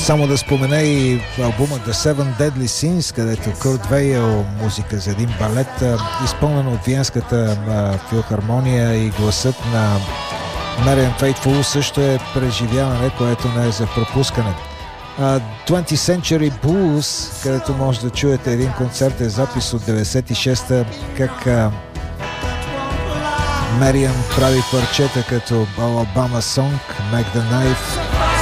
Само да спомена и албума The Seven Deadly Sins, където Кърт Вейл, музика за един балет, изпълнен от Виенската филхармония, и гласът на Мариан Фейтфул също е преживяване, което не е за пропускане. 20th Century Blues, където може да чуете един концертен запис от 96-та, как Мариан прави парчета като Alabama Song, Make the Knife,